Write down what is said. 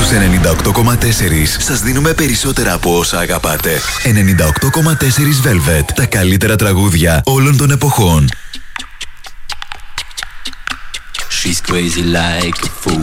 Στους 98,4 σας δίνουμε περισσότερα από όσα αγαπάτε. 98,4 Velvet. Τα καλύτερα τραγούδια όλων των εποχών. She's crazy like a fool.